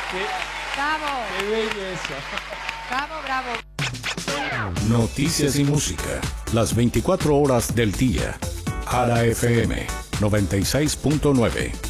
Bravo. Qué belleza. Bravo, bravo. Noticias y música, las 24 horas del día. Ara FM 96.9.